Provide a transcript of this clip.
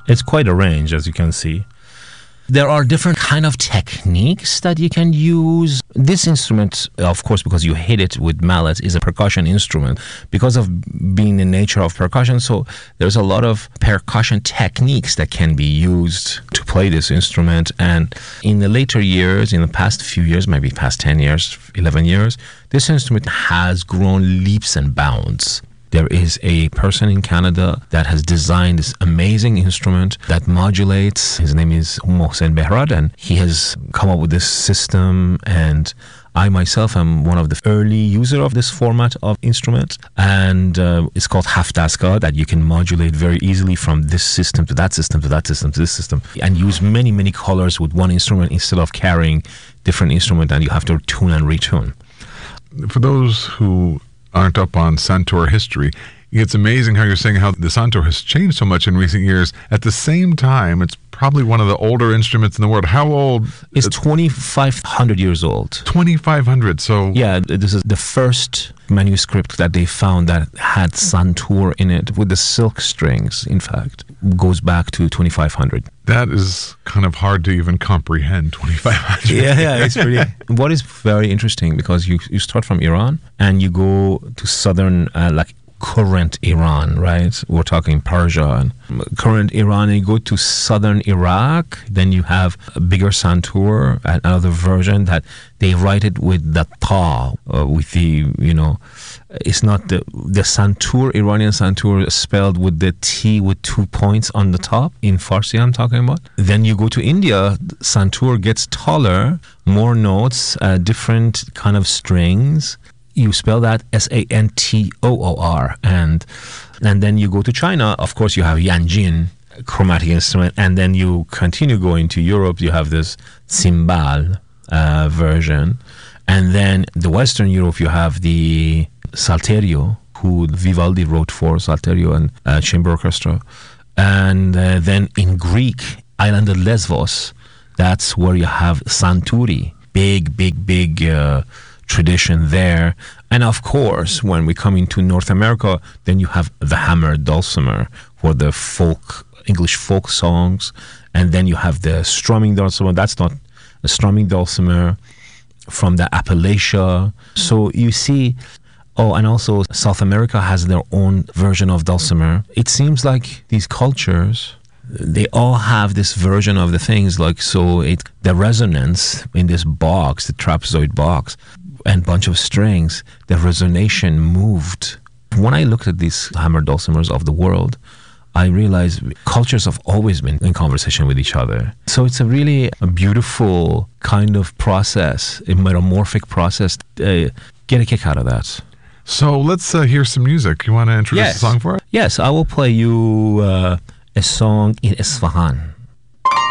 It's quite a range, as you can see. There are different kind of techniques that you can use. This instrument, of course, because you hit it with mallet, is a percussion instrument. Because of being the nature of percussion, so there's a lot of percussion techniques that can be used to play this instrument. And in the later years, in the past few years, maybe past 10 years, 11 years, this instrument has grown leaps and bounds. There is a person in Canada that has designed this amazing instrument that modulates. His name is Mohsen Behrad, and he has come up with this system. And I myself am one of the early user of this format of instrument. And it's called Haftaska, that you can modulate very easily from this system to that system to that system to this system, and use many, many colors with one instrument instead of carrying different instruments and you have to tune and retune. For those who aren't up on Santoor history, it's amazing how you're saying how the Santoor has changed so much in recent years. At the same time, it's probably one of the older instruments in the world. How old? It's 2,500 years old. 2,500. So yeah, this is the first manuscript that they found that had Santoor in it, with the silk strings, in fact. Goes back to 2,500. That is kind of hard to even comprehend, 2,500. Yeah, it's pretty. What is very interesting, because you start from Iran and you go to southern, like current Iran, right? We're talking Persia and current Iran, and you go to southern Iraq, then you have a bigger Santoor, another version that they write it with the ta, with the, it's not the Santoor, Iranian Santoor spelled with the T with 2 points on the top. In Farsi I'm talking about. Then you go to India, Santoor gets taller, more notes, different kind of strings. You spell that Santoor, and then you go to China. Of course, you have Yanjin, chromatic instrument, and then you continue going to Europe. You have this cymbal version, and then the Western Europe you have the Salterio, who Vivaldi wrote for, Salterio and chamber orchestra, and then in Greek island of Lesvos, that's where you have Santuri, big tradition there. And of course, when we come into North America, then you have the hammered dulcimer for the English folk songs, and then you have the strumming dulcimer. That's not a strumming dulcimer from the Appalachia. So you see, and also South America has their own version of dulcimer. It seems like these cultures, they all have this version of the things, like, so the resonance in this box, the trapezoid box, and bunch of strings, the resonation moved. When I looked at these hammered dulcimers of the world, I realized cultures have always been in conversation with each other. So it's a beautiful kind of process, a metamorphic process. Get a kick out of that. So let's hear some music. You want to introduce the song for us? Yes, I will play you a song in Isfahan.